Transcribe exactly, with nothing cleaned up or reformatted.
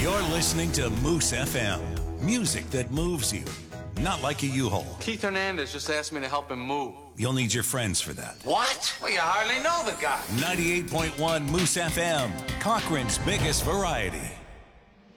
You're listening to Moose F M. Music that moves you. Not like a U-Haul. Keith Hernandez just asked me to help him move. You'll need your friends for that. What? Well, you hardly know the guy. ninety-eight point one Moose F M. Cochran's biggest variety.